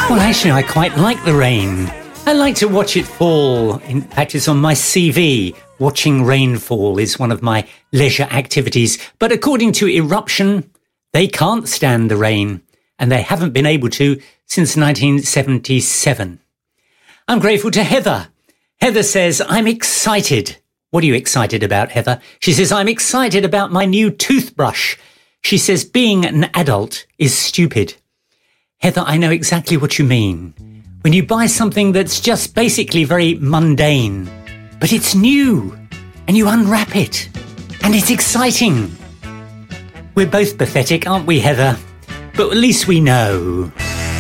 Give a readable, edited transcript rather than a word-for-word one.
Well, actually, I quite like the rain. I like to watch it fall. In fact, it's on my CV. Watching rainfall is one of my leisure activities. But according to Eruption, they can't stand the rain, and they haven't been able to since 1977. I'm grateful to Heather. Heather says, I'm excited. What are you excited about, Heather? She says, I'm excited about my new toothbrush. She says, being an adult is stupid. Heather, I know exactly what you mean. When you buy something that's just basically very mundane, but it's new, and you unwrap it, and it's exciting. We're both pathetic, aren't we, Heather? But at least we know.